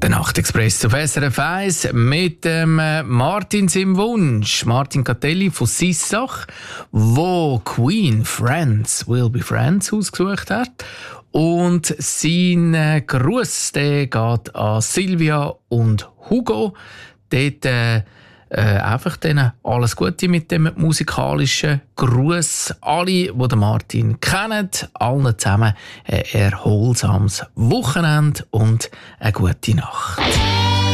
Der Nachtexpress auf SRF 1 mit dem Martin seinem Wunsch. Martin Catelli von Sissach, wo Queen Friends Will Be Friends ausgesucht hat. Und sein Gruß der geht an Silvia und Hugo. Dort einfach denen alles Gute mit dem musikalischen Gruß. Alle, die den Martin kennen, allen zusammen ein erholsames Wochenende und eine gute Nacht.